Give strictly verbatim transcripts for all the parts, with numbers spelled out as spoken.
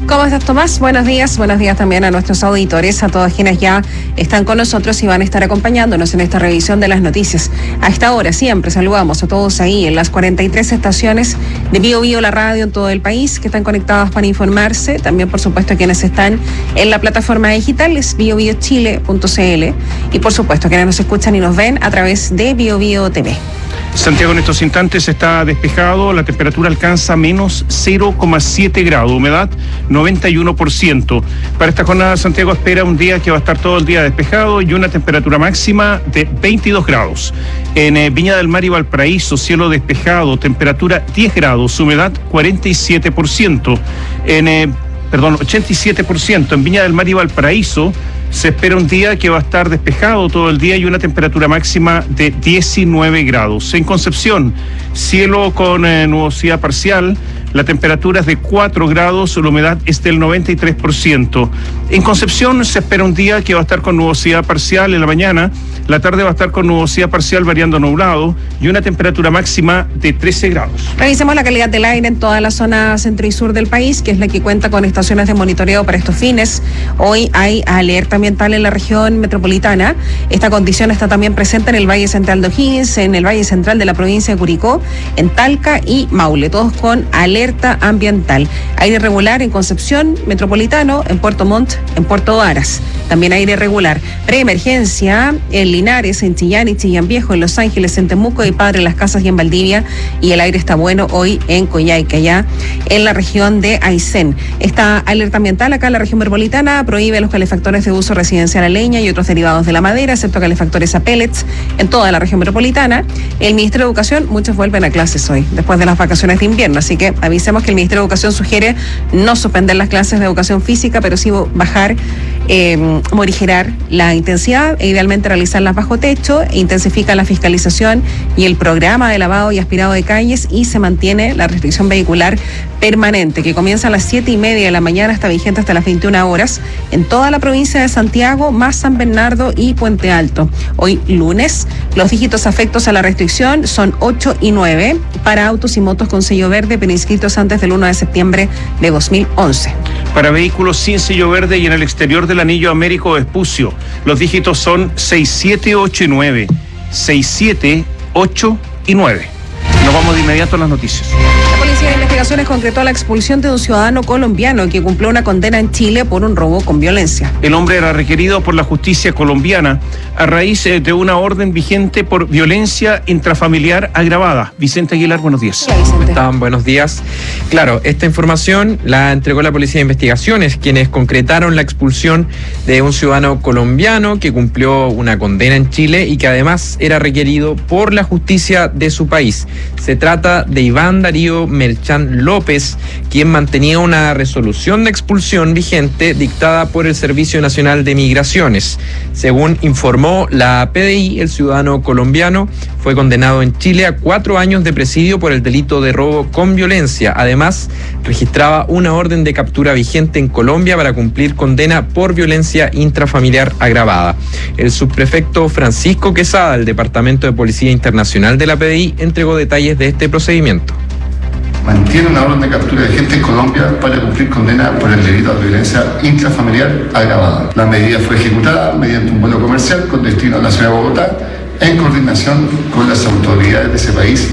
¿Cómo estás, Tomás? Buenos días. Buenos días también a nuestros auditores, a todos quienes ya están con nosotros y van a estar acompañándonos en esta revisión de las noticias. A esta hora siempre saludamos a todos ahí en las cuarenta y tres estaciones de Bio Bio, la radio en todo el país, que están conectadas para informarse. También, por supuesto, a quienes están en la plataforma digital, es bio bio chile punto c l. Y, por supuesto, a quienes nos escuchan y nos ven a través de Bio Bio T V. Santiago en estos instantes está despejado, la temperatura alcanza menos cero coma siete grados, humedad noventa y uno por ciento. Para esta jornada, Santiago espera un día que va a estar todo el día despejado y una temperatura máxima de veintidós grados. En eh, Viña del Mar y Valparaíso, cielo despejado, temperatura diez grados, humedad cuarenta y siete por ciento. En, eh, perdón, ochenta y siete por ciento. En Viña del Mar y Valparaíso se espera un día que va a estar despejado todo el día y una temperatura máxima de diecinueve grados. En Concepción, cielo con eh, nubosidad parcial, la temperatura es de cuatro grados, la humedad es del noventa y tres por ciento. En Concepción se espera un día que va a estar con nubosidad parcial en la mañana, la tarde va a estar con nubosidad parcial variando nublado y una temperatura máxima de trece grados. Revisemos la calidad del aire en toda la zona centro y sur del país, que es la que cuenta con estaciones de monitoreo para estos fines. Hoy hay alerta ambiental en la región metropolitana. Esta condición está también presente en el Valle Central de O'Higgins, en el Valle Central de la provincia de Curicó, en Talca y Maule, todos con alerta ambiental. Aire regular en Concepción, Metropolitano, en Puerto Montt, en Puerto Varas. También aire regular. Preemergencia en Linares, en Chillán y Chillán Viejo, en Los Ángeles, en Temuco y Padre Las Casas y en Valdivia. Y el aire está bueno hoy en Coyhaique, allá en la región de Aysén. Esta alerta ambiental acá en la región metropolitana prohíbe los calefactores de uso residencial a leña y otros derivados de la madera, excepto calefactores a pellets en toda la región metropolitana. El Ministerio de Educación, muchos vuelven a clases hoy, después de las vacaciones de invierno, así que avisemos que el Ministerio de Educación sugiere no suspender las clases de educación física, pero sí bajar, eh, morigerar la intensidad e idealmente realizarlas bajo techo. E intensifica la fiscalización y el programa de lavado y aspirado de calles y se mantiene la restricción vehicular permanente, que comienza a las siete y media de la mañana, está vigente hasta las veintiuna horas en toda la provincia de Santiago, más San Bernardo y Puente Alto. Hoy lunes, los dígitos afectos a la restricción son ocho y nueve para autos y motos con sello verde, pero inscritos antes del uno de septiembre de dos mil once. Para vehículos sin sello verde y en el exterior del anillo Américo Vespucio, los dígitos son seis siete ocho y nueve. seis siete ocho y nueve. Nos vamos de inmediato a las noticias. La Policía de Investigaciones concretó la expulsión de un ciudadano colombiano que cumplió una condena en Chile por un robo con violencia. El hombre era requerido por la justicia colombiana a raíz de una orden vigente por violencia intrafamiliar agravada. Vicente Aguilar, buenos días. Hola, Vicente. ¿Cómo están? Buenos días. Claro, esta información la entregó la Policía de Investigaciones, quienes concretaron la expulsión de un ciudadano colombiano que cumplió una condena en Chile y que además era requerido por la justicia de su país. Se trata de Iván Darío Merchán López, quien mantenía una resolución de expulsión vigente dictada por el Servicio Nacional de Migraciones. Según informó la P D I, el ciudadano colombiano fue condenado en Chile a cuatro años de presidio por el delito de robo con violencia. Además, registraba una orden de captura vigente en Colombia para cumplir condena por violencia intrafamiliar agravada. El subprefecto Francisco Quesada, del Departamento de Policía Internacional de la P D I, entregó detalles de este procedimiento. Mantiene una orden de captura de gente en Colombia para cumplir condena por el delito de violencia intrafamiliar agravada. La medida fue ejecutada mediante un vuelo comercial con destino a la ciudad de Bogotá en coordinación con las autoridades de ese país.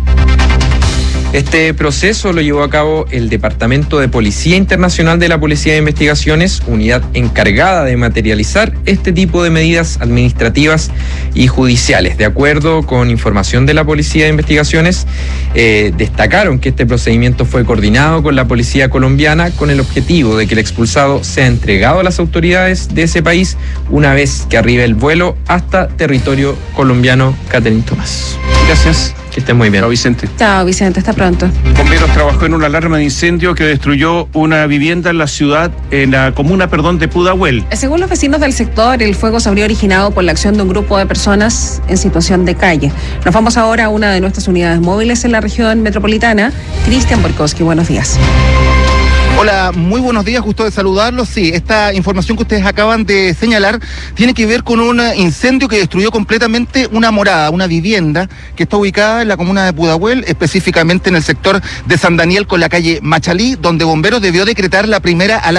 Este proceso lo llevó a cabo el Departamento de Policía Internacional de la Policía de Investigaciones, unidad encargada de materializar este tipo de medidas administrativas y judiciales. De acuerdo con información de la Policía de Investigaciones, eh, destacaron que este procedimiento fue coordinado con la Policía colombiana con el objetivo de que el expulsado sea entregado a las autoridades de ese país una vez que arribe el vuelo hasta territorio colombiano. Catherine Tomás. Gracias. Que estén muy bien. Chao, Vicente. Chao, Vicente, hasta pronto. Bomberos trabajó en una alarma de incendio que destruyó una vivienda en la ciudad, en la comuna, perdón, de Pudahuel. Según los vecinos del sector, el fuego se habría originado por la acción de un grupo de personas en situación de calle. Nos vamos ahora a una de nuestras unidades móviles en la región metropolitana. Cristian Borkowski, buenos días. Hola, muy buenos días, gusto de saludarlos. Sí, esta información que ustedes acaban de señalar tiene que ver con un incendio que destruyó completamente una morada, una vivienda que está ubicada en la comuna de Pudahuel, específicamente en el sector de San Daniel con la calle Machalí, donde Bomberos debió decretar la primera alarma